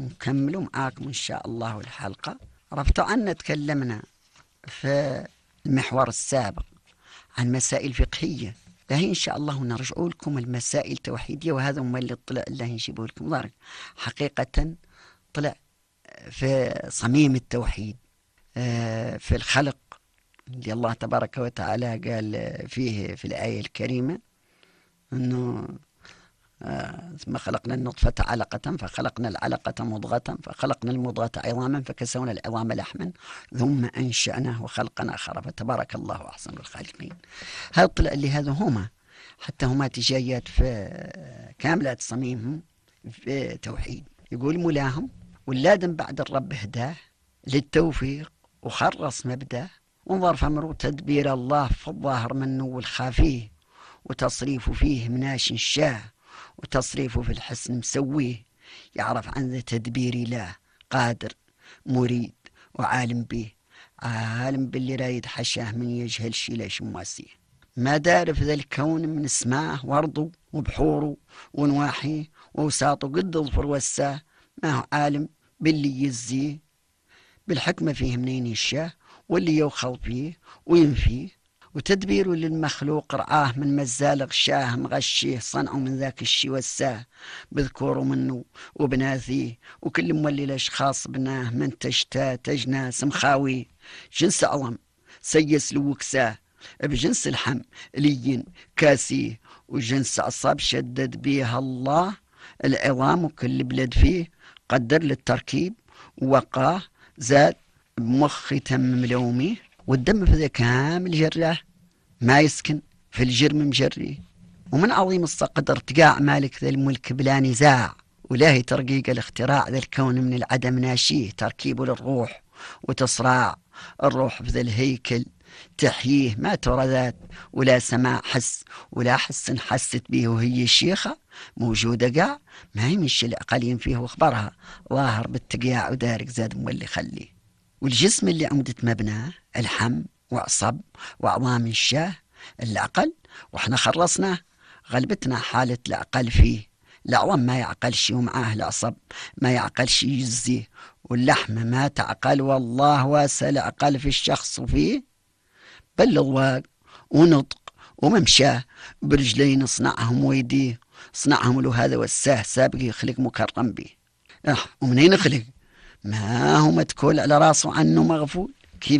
ونكملوا معاكم إن شاء الله الحلقة. عرفتوا أن تكلمنا في المحور السابق عن مسائل فقهية، لهي إن شاء الله نرجعوا لكم المسائل التوحيدية، وهذا هم اللي طلع الله نجيبه لكم ضارك حقيقة. طلع في صميم التوحيد في الخلق اللي الله تبارك وتعالى قال فيه في الآية الكريمة أنه ثم خلقنا النطفة علقة فخلقنا العلقة مضغة فخلقنا المضغة عظاما فكسونا العظام لحما ثم أنشأناه خلقا آخر فتبارك الله أحسن الخالقين. هذا طلع اللي هذا هما حتى هما تجايات في كاملة صميمهم في توحيد. يقول مولاهم ولادم بعد الرب هداه للتوفيق وخرص مبداه، وانظر فمرو تدبير الله في الظاهر منه والخافيه، وتصريفه فيه مناش شاه وتصريفه في الحسن مسويه، يعرف عن ذا تدبير الله قادر مريد وعالم به، عالم باللي رايد حشاه من يجهل شي ليش مواسيه، ما دار في ذا الكون من اسماه وارضه وبحوره ونواحيه ووساطه قد الظفر وساه، ما هو عالم باللي يزيه بالحكمة فيه منين يشاه واللي يوخل فيه وينفيه، وتدبيره للمخلوق رعاه من مزالق شاه مغشيه صنعه من ذاك الشي وساه بذكوره منه وبناثيه، وكل مولي الاشخاص بناه من تشتاه تجناس مخاويه، جنس عظم سيس لوكساه بجنس الحم لين كاسيه، وجنس عصب شدد بيها الله العظام وكل بلد فيه قدر للتركيب ووقاه زاد بمخي تم ملوميه، والدم في ذا كامل جراه ما يسكن في الجرم مجري، ومن عظيم الصقد ارتقاع مالك ذا الملك بلا نزاع، ولاهي ترقيق الاختراع ذا الكون من العدم ناشيه تركيبه للروح وتصراع الروح في ذا الهيكل تحييه، ما ترى ذات ولا سماع حس ولا حس حست به وهي الشيخة موجودة قاع، ما يمشي العقلين فيه واخبرها ظاهر بالتقياع ودارك زاد مولي خليه، والجسم اللي عمدت مبناه الحم وعصب وعظام الشاه العقل، واحنا خلصناه غلبتنا حالة العقل فيه، العظم ما يعقل شي ومعاه العصب ما يعقل شي يجزيه، واللحم ما تعقل والله واسع العقل في الشخص وفيه، بل الواق ونطق وممشاه برجلين صنعهم ويديه صنعهم له هذا والساه سابق يخلق مكرم به، ومنين يخلق؟ ما هو متكول على راسه عنه مغفول، كيف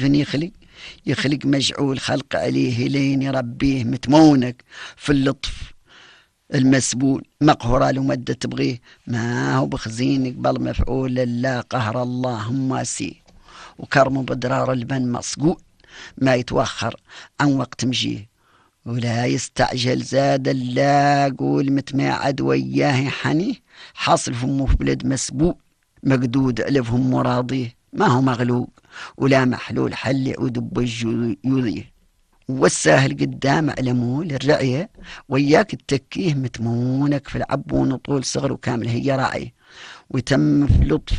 يخلق مجعول خلق عليه لين يربيه متمونك في اللطف المسبول مقهورة له مدة تبغيه، ما هو بخزين قبل مفعول لا قهر الله ماسي، وكرمه بدرار البن مصقول ما يتوخر عن وقت مجيه، ولا يستعجل زاد لا قول متماعد وياه حنيه، حاصل فمه في بلد مسبوق مقدود ألفهم مراضيه، ما هو مغلوق ولا محلول حل يعود بوجه والساهل قدام علمه للرعية وياك التكيه متمونك في العبون طول صغر وكامل هي راعي، ويتم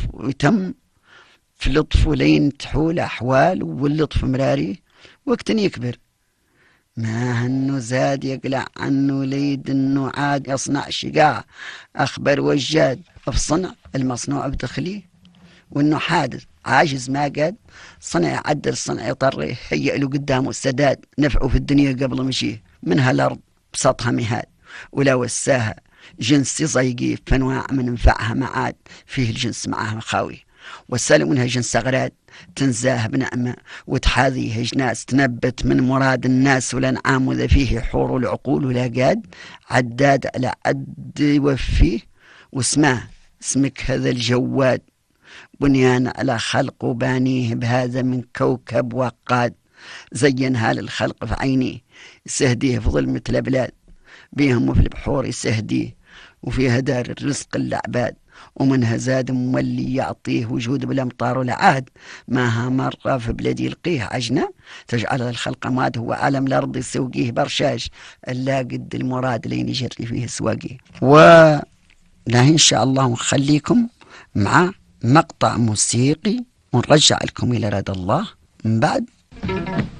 في لطف ولين تحول أحوال واللطف مراري وقت يكبر، ما هنو زاد يقلع عنه ليد انه عاد يصنع شقاع اخبر وجاد في صنع المصنوع بدخليه، وانه حادث عاجز ما قد صنع يعدل صنع يطري هيئ له قدامه السداد نفعه في الدنيا قبل مشيه، منها الارض بسطها مهاد ولا وساها جنس يضيقيه فانواع من انفعها معاد فيه الجنس معها خاوي، والسالم منها جنس أغراد تنزاه بنعمة وتحاذيه جناس تنبت من مراد الناس والأنعام، وذا فيه حور العقول ولا قاد عداد على عد يوفيه، واسمه اسمك هذا الجواد بنيان على خلق وبانيه بهذا من كوكب وقاد، زينها للخلق في عينيه يسهديه في ظلمة الأبلاد بيهم وفي البحور يسهديه، وفيها دار الرزق العباد ومنها زاد مولي يعطيه وجود بالامطار والعاد، ماها مرة في بلاد يلقيه عجنة تجعل الخلق ماد، هو عالم الأرض يسوقيه برشاش ألا قد المراد لين يجري فيه سواقيه. ولا إن شاء الله نخليكم مع مقطع موسيقي ونرجع لكم إلى رضا الله من بعد.